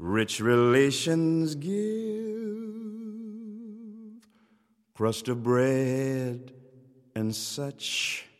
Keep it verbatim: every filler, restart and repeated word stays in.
rich relations give crust of bread and such.